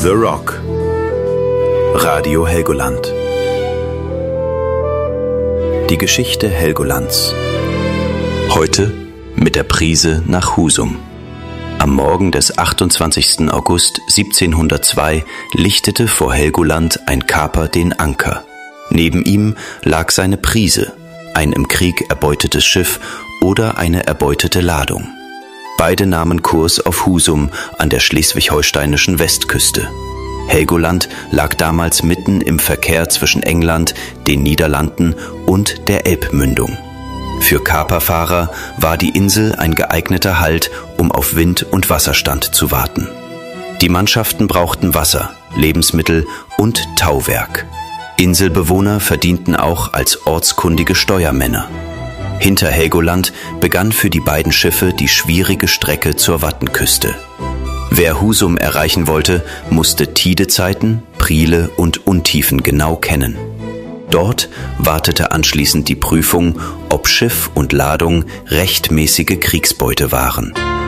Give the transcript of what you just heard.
The Rock. Radio Helgoland. Die Geschichte Helgolands. Heute mit der Prise nach Husum. Am Morgen des 28. August 1702 lichtete vor Helgoland ein Kaper den Anker. Neben ihm lag seine Prise, ein im Krieg erbeutetes Schiff oder eine erbeutete Ladung. Beide nahmen Kurs auf Husum an der schleswig-holsteinischen Westküste. Helgoland lag damals mitten im Verkehr zwischen England, den Niederlanden und der Elbmündung. Für Kaperfahrer war die Insel ein geeigneter Halt, um auf Wind und Wasserstand zu warten. Die Mannschaften brauchten Wasser, Lebensmittel und Tauwerk. Inselbewohner verdienten auch als ortskundige Steuermänner. Hinter Helgoland begann für die beiden Schiffe die schwierige Strecke zur Wattenküste. Wer Husum erreichen wollte, musste Tidezeiten, Priele und Untiefen genau kennen. Dort wartete anschließend die Prüfung, ob Schiff und Ladung rechtmäßige Kriegsbeute waren.